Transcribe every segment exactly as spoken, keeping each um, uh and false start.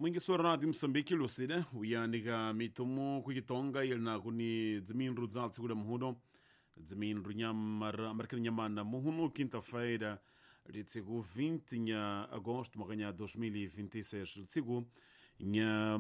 Mwingi sora di Msambiki lusida uyandika mitumu kukitonga ilna kuni ziminru zalsi kula muhuno ziminru nyamara amerikani nyamana muhuno quinta-feira litsigu vinte nya agosto makanya dois mil e vinte e seis litsigu nya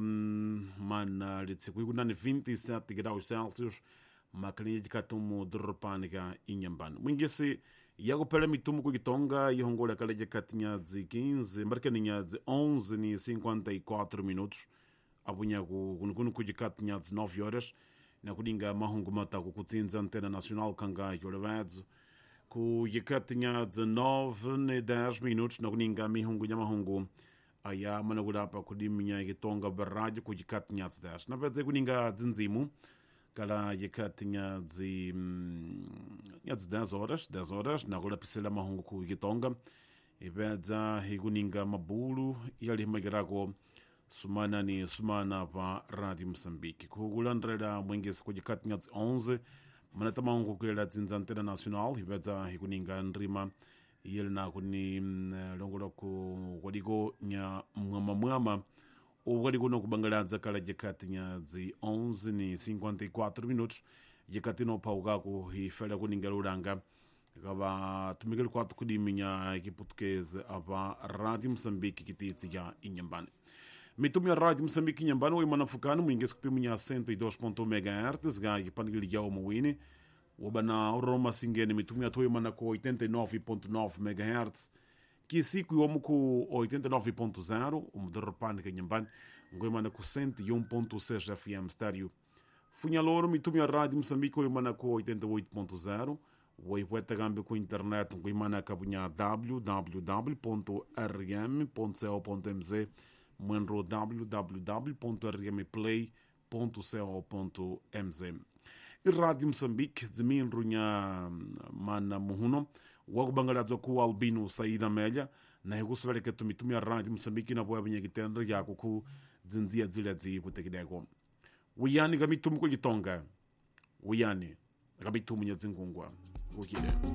mana litsigu ikunani vinte e sete graus Celsius makani jikatumu dropanika inyambana mwingi si yago pela mitumu kukitonga yihongola kala jakati nyazi quinze marcani nyazi onze ni cinquenta e quatro minutos abunyaku kunukunu kujikati nyazi nove horas na kudinga mahungu mata kukutsinza antena nacional kanga yolevadzo ku yikati nyazi nove ni dez minutos na kudinga mihungu nya mahungu aya managulapa kudiminya ikitonga baraji kujikati nyazi dez na vedze kudinga zinzimu kala yikati nyazi nyazi dez horas dez horas na kula pisela mahungu ku Kitonga ibedza hikuninga mabulu yali magirako sumana ni sumana pa Radio Msambiki kugulandrela mwengesi kujikati nyazi onze manata mahungu kulela zinzantena nacional ibedza hikuninga nrima yeli na kuni longola ku wadigo nya mwama mwama o kuno kubangaladza kala jikati nyazi onze ni cinquenta e quatro minutos jikati no paugako hifela kuningalulanga kava tumikele kwatu kudiminya kiportuguese ava Radio Msambiki kititsi ya inyambane mitumi ya Radio Msambiki inyambane wa manafukano mwingesi kupimunya cento e dois ponto um megahertz ga ipanigili yao mwini wabana Roma singene mitumi ya toyo manako oitenta e nove ponto nove megahertz que siku yomu ku oitenta e nove ponto zero um derrapane kanyambane ngoimana ku cento e um ponto seis F M stereo funhaloro mitumi a Rádio Moçambique ngoimana ku oitenta e oito ponto zero waipueta gambe ku internet ngoimana kabunya w w w ponto r m ponto co ponto m z mwenro w w w ponto r m play ponto co ponto m z e Rádio Moçambique ziminru nya mana muhuno wakubangaladzwa ku albino saída melha na hikusuvele ketu mitumi ya Rádio Moçambique na bwabinye kitendo yako ku dzinzia dzile dzi kutekideko uyani kamitumu ku Kitonga uyani kamitumu nya dzingungwa kukile